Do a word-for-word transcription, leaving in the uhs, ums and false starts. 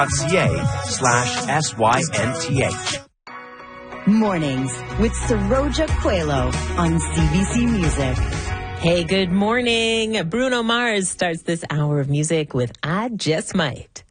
ca slash S-Y-N-T-H. Mornings with Saroja Coelho on C B C Music. Hey, good morning. Bruno Mars starts this hour of music with I Just Might.